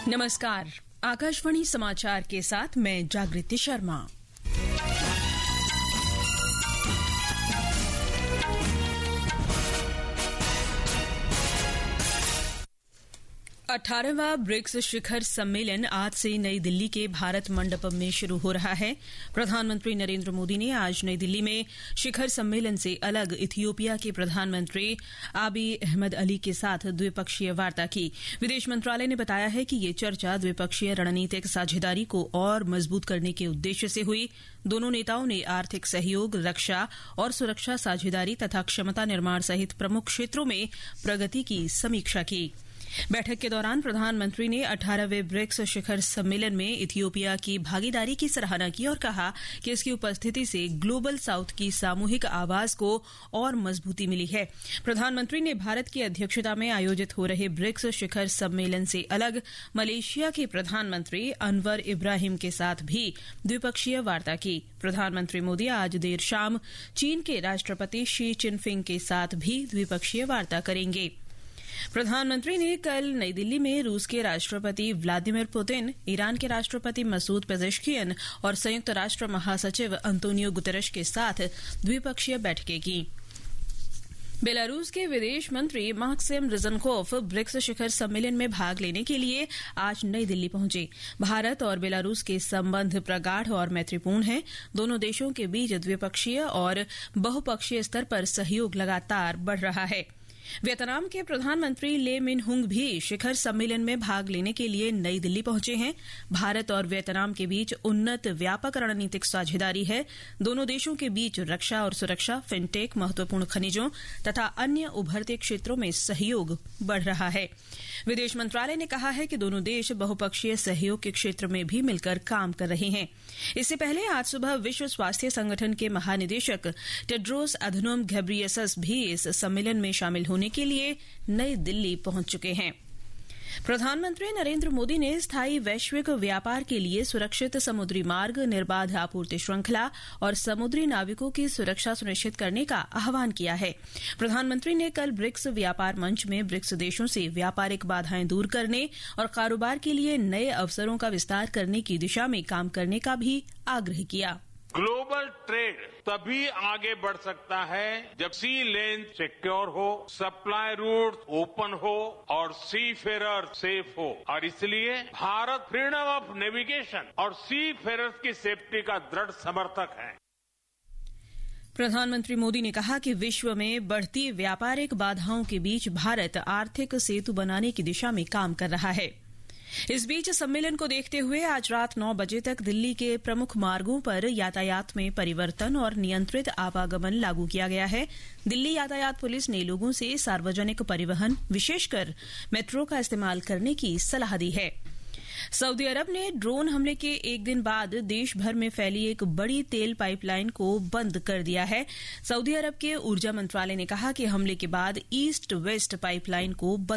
नमस्कार, आकाशवाणी समाचार के साथ मैं जागृति शर्मा। 18वां ब्रिक्स शिखर सम्मेलन आज से नई दिल्ली के भारत मंडपम में शुरू हो रहा है। प्रधानमंत्री नरेंद्र मोदी ने आज नई दिल्ली में शिखर सम्मेलन से अलग इथियोपिया के प्रधानमंत्री आबी अहमद अली के साथ द्विपक्षीय वार्ता की। विदेश मंत्रालय ने बताया है कि ये चर्चा द्विपक्षीय रणनीतिक साझेदारी को और मजबूत करने के उद्देश्य से हुई। दोनों नेताओं ने आर्थिक सहयोग, रक्षा और सुरक्षा साझेदारी तथा क्षमता निर्माण सहित प्रमुख क्षेत्रों में प्रगति की समीक्षा की। बैठक के दौरान प्रधानमंत्री ने 18वें ब्रिक्स शिखर सम्मेलन में इथियोपिया की भागीदारी की सराहना की और कहा कि इसकी उपस्थिति से ग्लोबल साउथ की सामूहिक आवाज को और मजबूती मिली है। प्रधानमंत्री ने भारत की अध्यक्षता में आयोजित हो रहे ब्रिक्स शिखर सम्मेलन से अलग मलेशिया के प्रधानमंत्री अनवर इब्राहिम के साथ भी द्विपक्षीय वार्ता की। प्रधानमंत्री मोदी आज देर शाम चीन के राष्ट्रपति शी चिनफिंग के साथ भी द्विपक्षीय वार्ता करेंगे। प्रधानमंत्री ने कल नई दिल्ली में रूस के राष्ट्रपति व्लादिमीर पुतिन, ईरान के राष्ट्रपति मसूद पेजेश्कियन और संयुक्त राष्ट्र महासचिव अंतोनियो गुतेरेश के साथ द्विपक्षीय बैठकें की। बेलारूस के विदेश मंत्री माक्सिम रिजनकोव ब्रिक्स शिखर सम्मेलन में भाग लेने के लिए आज नई दिल्ली पहुंचे। भारत और बेलारूस के संबंध प्रगाढ़ और मैत्रीपूर्ण हैं। दोनों देशों के बीच द्विपक्षीय और बहुपक्षीय स्तर पर सहयोग लगातार बढ़ रहा है। वियतनाम के प्रधानमंत्री ले मिन हुंग भी शिखर सम्मेलन में भाग लेने के लिए नई दिल्ली पहुंचे हैं। भारत और वियतनाम के बीच उन्नत व्यापक रणनीतिक साझेदारी है। दोनों देशों के बीच रक्षा और सुरक्षा, फिनटेक, महत्वपूर्ण खनिजों तथा अन्य उभरते क्षेत्रों में सहयोग बढ़ रहा है। विदेश मंत्रालय ने कहा है कि दोनों देश बहुपक्षीय सहयोग के क्षेत्र में भी मिलकर काम कर रहे हैं। इससे पहले आज सुबह विश्व स्वास्थ्य संगठन के महानिदेशक टेड्रोस अधनोम घेब्रेयेसस भी इस सम्मेलन में शामिल होने के लिए नई दिल्ली पहुंच चुके हैं। प्रधानमंत्री नरेंद्र मोदी ने स्थायी वैश्विक व्यापार के लिए सुरक्षित समुद्री मार्ग, निर्बाध आपूर्ति श्रृंखला और समुद्री नाविकों की सुरक्षा सुनिश्चित करने का आह्वान किया है। प्रधानमंत्री ने कल ब्रिक्स व्यापार मंच में ब्रिक्स देशों से व्यापारिक बाधाएं दूर करने और कारोबार के लिए नए अवसरों का विस्तार करने की दिशा में काम करने का भी आग्रह किया। ग्लोबल ट्रेड तभी आगे बढ़ सकता है जब सी लेन सिक्योर हो, सप्लाई रूट ओपन हो और सी फेरर सेफ हो। और इसलिए भारत फ्रीडम ऑफ नेविगेशन और सी फेरर्स की सेफ्टी का दृढ़ समर्थक है। प्रधानमंत्री मोदी ने कहा कि विश्व में बढ़ती व्यापारिक बाधाओं के बीच भारत आर्थिक सेतु बनाने की दिशा में काम कर रहा है। इस बीच सम्मेलन को देखते हुए आज रात 9 बजे तक दिल्ली के प्रमुख मार्गों पर यातायात में परिवर्तन और नियंत्रित आवागमन लागू किया गया है। दिल्ली यातायात पुलिस ने लोगों से सार्वजनिक परिवहन, विशेषकर मेट्रो का इस्तेमाल करने की सलाह दी है। सऊदी अरब ने ड्रोन हमले के एक दिन बाद देश भर में फैली एक बड़ी तेल पाइपलाइन को बंद कर दिया है। सऊदी अरब के ऊर्जा मंत्रालय ने कहा कि हमले के बाद ईस्ट वेस्ट पाइपलाइन को बंद